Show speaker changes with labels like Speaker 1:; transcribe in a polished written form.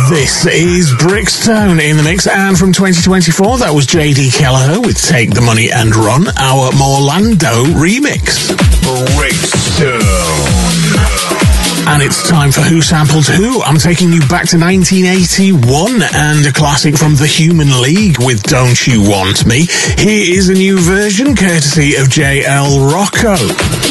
Speaker 1: This is Brickstone in the mix, and from 2024, that was JD Kelleher with Take the Money and Run, our Morlando remix. Brickstone. And it's time for Who Sampled Who. I'm taking you back to 1981 and a classic from The Human League with Don't You Want Me. Here is a new version courtesy of J.L. Rocco.